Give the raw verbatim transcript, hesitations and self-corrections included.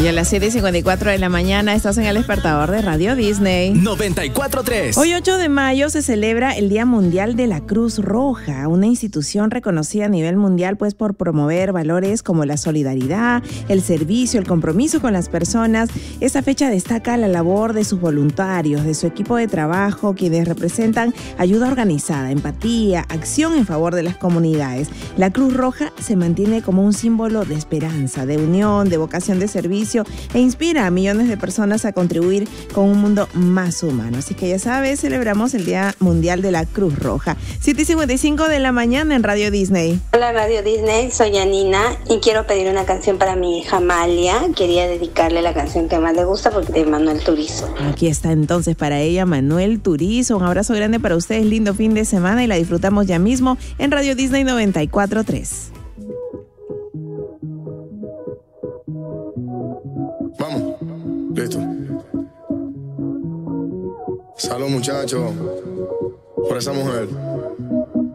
Y a las siete y cincuenta y cuatro de la mañana estás en el despertador de Radio Disney. noventa y cuatro punto tres. Hoy ocho de mayo se celebra el Día Mundial de la Cruz Roja, una institución reconocida a nivel mundial pues por promover valores como la solidaridad, el servicio, el compromiso con las personas. Esta fecha destaca la labor de sus voluntarios, de su equipo de trabajo, quienes representan ayuda organizada, empatía, acción en favor de las comunidades. La Cruz Roja se mantiene como un símbolo de esperanza, de unión, de vocación de servicio e inspira a millones de personas a contribuir con un mundo más humano. Así que ya sabes, celebramos el Día Mundial de la Cruz Roja. siete y cincuenta y cinco de la mañana en Radio Disney. Hola Radio Disney, soy Janina y quiero pedir una canción para mi hija Amalia. Quería dedicarle la canción que más le gusta porque de Manuel Turizo. Aquí está entonces para ella Manuel Turizo. Un abrazo grande para ustedes, lindo fin de semana y la disfrutamos ya mismo en Radio Disney noventa y cuatro punto tres. Vamos, listo. Salud, muchachos, por esa mujer.